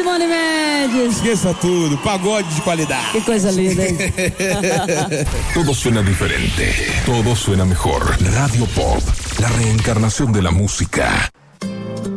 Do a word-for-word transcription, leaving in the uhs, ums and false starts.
Simone Mendes. Esqueça tudo, pagode de qualidade. Que coisa linda, hein? Todo suena diferente, todo suena mejor. Radio Pop, la reencarnación de la música.